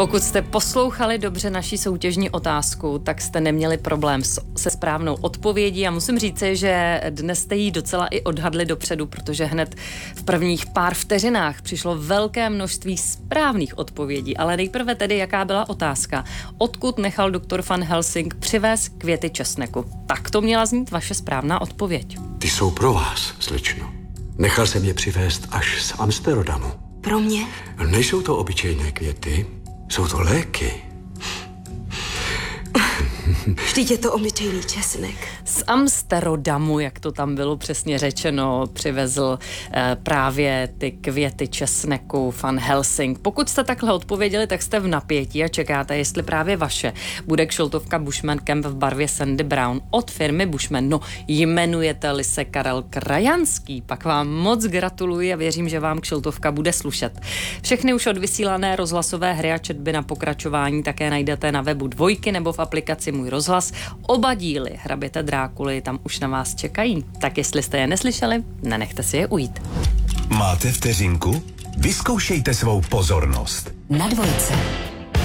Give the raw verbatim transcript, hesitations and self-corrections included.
Pokud jste poslouchali dobře naši soutěžní otázku, tak jste neměli problém se správnou odpovědí a musím říci, že dnes jste ji docela i odhadli dopředu, protože hned v prvních pár vteřinách přišlo velké množství správných odpovědí. Ale nejprve tedy, jaká byla otázka? Odkud nechal doktor Van Helsing přivést květy česneku? Tak to měla znít vaše správná odpověď. Ty jsou pro vás, slečno. Nechal jsem je přivést až z Amsterdamu. Pro mě? Nejsou to obyčejné květy, jsou to léky. Vždyť je to obyčejný česnek. Z Amsterdamu, jak to tam bylo přesně řečeno, přivezl eh, právě ty květy česneku Van Helsing. Pokud jste takhle odpověděli, tak jste v napětí a čekáte, jestli právě vaše bude kšiltovka Bushman Camp v barvě Sandy Brown od firmy Bushman. No, jmenujete-li se Karel Krajanský, pak vám moc gratuluji a věřím, že vám kšiltovka bude slušet. Všechny už odvysílané rozhlasové hry a četby na pokračování také najdete na webu Dvojky nebo v aplikaci Můj rozhlas. Oba díly Hraběte Drákuly tam už na vás čekají. Tak jestli jste je neslyšeli, nenechte si je ujít. Máte vteřinku? Vyzkoušejte svou pozornost. Na Dvojce.